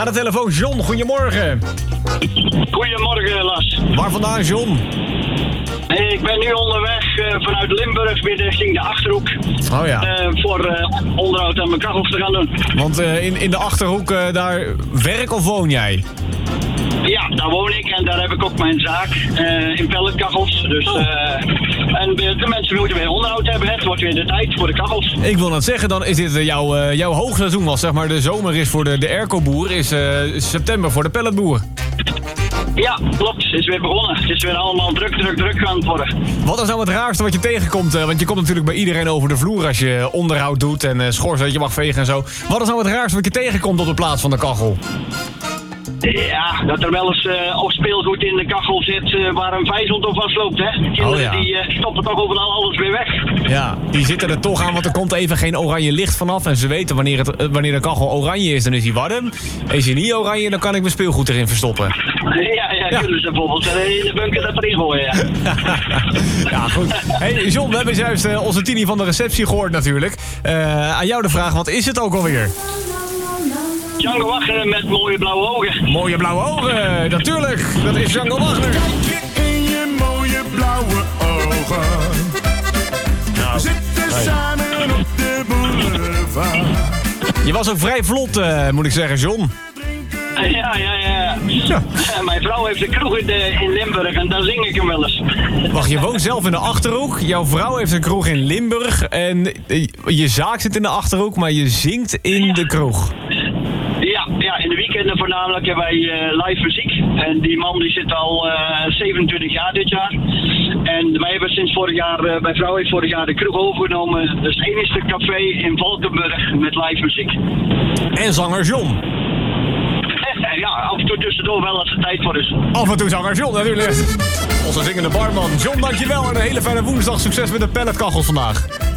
Aan de telefoon John, goedemorgen. Goedemorgen, Las. Waar vandaan, John? Ik ben nu onderweg vanuit Limburg weer richting de Achterhoek. Oh ja. Voor onderhoud aan mijn kachels te gaan doen. Want in de Achterhoek, daar werk of woon jij? Ja, daar woon ik en daar heb ik ook mijn zaak in pelletkachels. Dus, en de mensen moeten weer onderhoud hebben. Het wordt weer de tijd voor de kachels. Ik wil net zeggen, dan is dit jouw hoogseizoen. Was zeg maar de zomer is voor de airco-boer, is september voor de pelletboer. Ja, klopt. Het is weer begonnen. Het is weer allemaal druk aan het worden. Wat is nou het raarste wat je tegenkomt? Want je komt natuurlijk bij iedereen over de vloer als je onderhoud doet en schors dat je mag vegen en zo. Wat is nou het raarste wat je tegenkomt op de plaats van de kachel? Ja, dat er wel eens of speelgoed in de kachel zit waar een vijzeld op vastloopt, hè. Kinderen die stoppen toch overal alles weer weg. Ja, die zitten er toch aan, want er komt even geen oranje licht vanaf. En ze weten wanneer de kachel oranje is, dan is hij warm. Is hij niet oranje, dan kan ik mijn speelgoed erin verstoppen. Ja. Kunnen ze bijvoorbeeld in de bunker dat erin gooien, ja. Ja, goed. Hey, John, we hebben juist onze Tini van de receptie gehoord natuurlijk. Aan jou de vraag, wat is het ook alweer? Django Wagner met mooie blauwe ogen. Mooie blauwe ogen, natuurlijk. Dat is Django Wagner. Kijk je in je mooie blauwe ogen. Nou, Zitten samen op de boulevard. Je was ook vrij vlot, moet ik zeggen, John. Ja. Mijn vrouw heeft een kroeg in Limburg en daar zing ik hem wel eens. Wacht, je woont zelf in de Achterhoek. Jouw vrouw heeft een kroeg in Limburg. En je zaak zit in de Achterhoek, maar je zingt in de kroeg. Ja, in de weekenden voornamelijk hebben wij live muziek. En die man die zit al 27 jaar dit jaar. En wij hebben sinds vorig jaar, mijn vrouw heeft vorig jaar de kroeg overgenomen. Dat is het enige café in Valkenburg met live muziek. En zanger John. Ja, af en toe tussendoor wel als er tijd voor is. Af en toe zanger John natuurlijk. Onze zingende barman. John, dankjewel en een hele fijne woensdag. Succes met de pelletkachels vandaag.